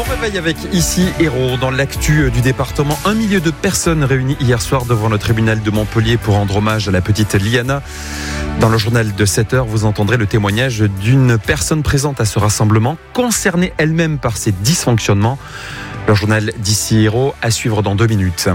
Bon réveil avec ici Hérault. Dans l'actu du département, 1 millier de personnes réunies hier soir devant le tribunal de Montpellier pour rendre hommage à la petite Liana. Dans le journal de 7h, vous entendrez le témoignage d'une personne présente à ce rassemblement, concernée elle-même par ces dysfonctionnements. Le journal d'ici Hérault à suivre dans 2 minutes.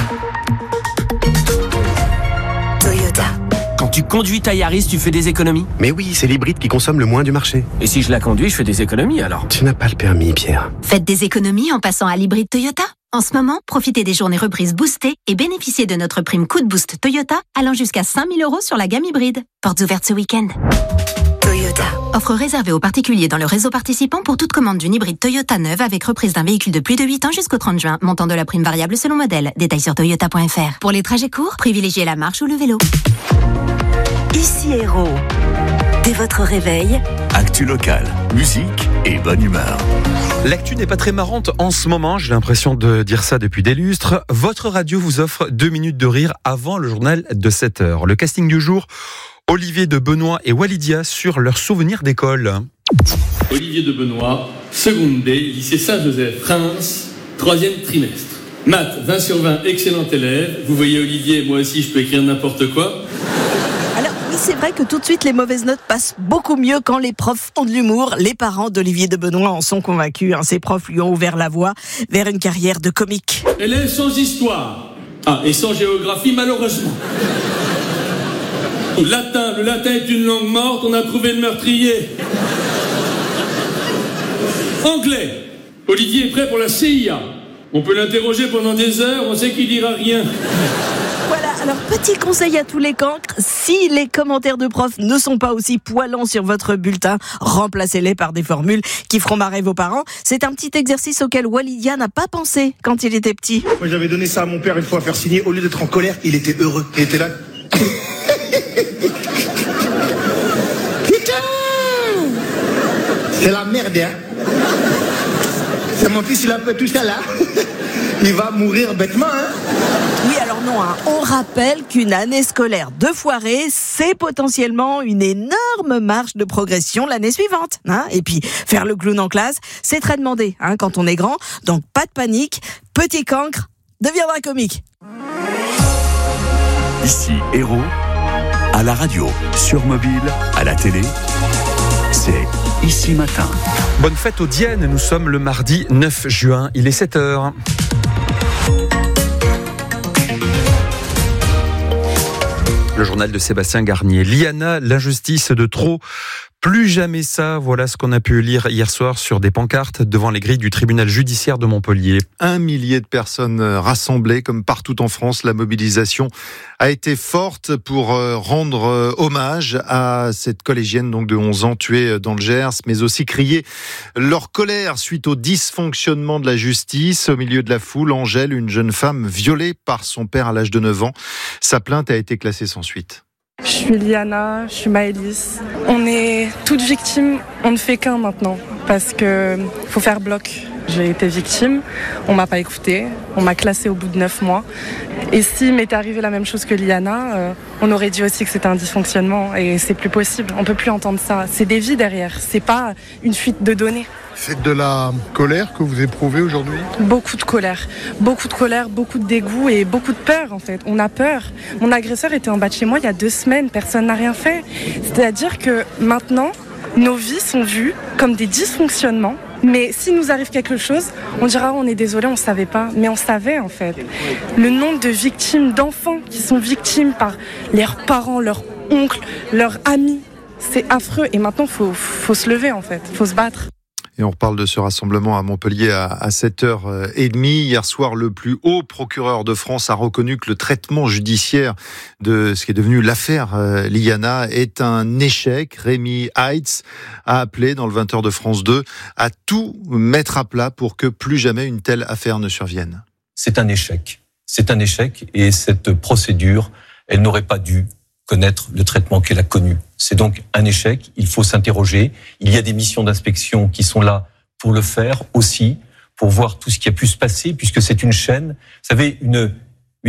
Quand tu conduis ta Yaris, tu fais des économies ? Mais oui, c'est l'hybride qui consomme le moins du marché. Et si je la conduis, je fais des économies alors ? Tu n'as pas le permis, Pierre. Faites des économies en passant à l'hybride Toyota. En ce moment, profitez des journées reprises boostées et bénéficiez de notre prime coup de boost Toyota allant jusqu'à 5 000 € sur la gamme hybride. Portes ouvertes ce week-end. Toyota. Offre réservée aux particuliers dans le réseau participant pour toute commande d'une hybride Toyota neuve avec reprise d'un véhicule de plus de 8 ans jusqu'au 30 juin. Montant de la prime variable selon modèle. Détails sur toyota.fr. Pour les trajets courts, privilégiez la marche ou le vélo. Ici Hérault. Dès votre réveil, actu locale, musique et bonne humeur. L'actu n'est pas très marrante en ce moment, j'ai l'impression de dire ça depuis des lustres. Votre radio vous offre 2 minutes de rire avant le journal de 7h. Le casting du jour, Olivier de Benoît et Walidia sur leurs souvenirs d'école. Olivier de Benoît, seconde D, lycée Saint-Joseph, Reims, 3e trimestre. Maths, 20 sur 20, excellent élève. Vous voyez Olivier, moi aussi je peux écrire n'importe quoi. C'est vrai que tout de suite les mauvaises notes passent beaucoup mieux quand les profs ont de l'humour. Les parents d'Olivier de Benoît en sont convaincus. Ces profs lui ont ouvert la voie vers une carrière de comique. Élève sans histoire. Et sans géographie malheureusement. Le latin est une langue morte, on a trouvé le meurtrier. Anglais. Olivier est prêt pour la CIA. On peut l'interroger pendant des heures, on sait qu'il dira rien. Voilà, alors petit conseil à tous les cancres, si les commentaires de profs ne sont pas aussi poilants sur votre bulletin, remplacez-les par des formules qui feront marrer vos parents. C'est un petit exercice auquel Walidia n'a pas pensé quand il était petit. Moi j'avais donné ça à mon père une fois à faire signer, au lieu d'être en colère, il était heureux. Il était là. Putain, c'est la merde, hein. C'est mon fils, il a fait tout ça là. Il va mourir bêtement, hein. Oui, alors non, on rappelle qu'une année scolaire de foirée, c'est potentiellement une énorme marge de progression l'année suivante. Et puis, faire le clown en classe, c'est très demandé quand on est grand. Donc, pas de panique, petit cancre deviendra comique. Ici Hérault, à la radio, sur mobile, à la télé, c'est Ici Matin. Bonne fête aux Dianes, nous sommes le mardi 9 juin, il est 7h. Le journal de Sébastien Garnier. Liana, l'injustice de trop. Plus jamais ça, voilà ce qu'on a pu lire hier soir sur des pancartes devant les grilles du tribunal judiciaire de Montpellier. 1 millier de personnes rassemblées, comme partout en France. La mobilisation a été forte pour rendre hommage à cette collégienne donc de 11 ans tuée dans le Gers, mais aussi crier leur colère suite au dysfonctionnement de la justice. Au milieu de la foule, Angèle, une jeune femme violée par son père à l'âge de 9 ans. Sa plainte a été classée sans suite. Je suis Liana, je suis Maëlys. On est toutes victimes, on ne fait qu'un maintenant, parce que faut faire bloc. J'ai été victime, on m'a pas écouté, on m'a classée au bout de 9 mois. Et si m'était arrivé la même chose que Liana, on aurait dit aussi que c'était un dysfonctionnement, et c'est plus possible, on peut plus entendre ça. C'est des vies derrière, c'est pas une fuite de données. C'est de la colère que vous éprouvez aujourd'hui ? Beaucoup de colère, beaucoup de dégoût et beaucoup de peur en fait. On a peur. Mon agresseur était en bas de chez moi il y a 2 semaines, personne n'a rien fait. C'est-à-dire que maintenant, nos vies sont vues comme des dysfonctionnements. Mais s'il nous arrive quelque chose, on dira on est désolé, on savait pas. Mais on savait en fait. Le nombre de victimes, d'enfants qui sont victimes par leurs parents, leurs oncles, leurs amis, c'est affreux. Et maintenant, faut se lever en fait, faut se battre. Et on reparle de ce rassemblement à Montpellier à 7h30. Hier soir, le plus haut procureur de France a reconnu que le traitement judiciaire de ce qui est devenu l'affaire Liana est un échec. Rémi Heitz a appelé dans le 20h de France 2 à tout mettre à plat pour que plus jamais une telle affaire ne survienne. C'est un échec. C'est un échec et cette procédure, elle n'aurait pas dû connaître le traitement qu'elle a connu. C'est donc un échec, il faut s'interroger. Il y a des missions d'inspection qui sont là pour le faire aussi, pour voir tout ce qui a pu se passer, puisque c'est une chaîne. Vous savez, une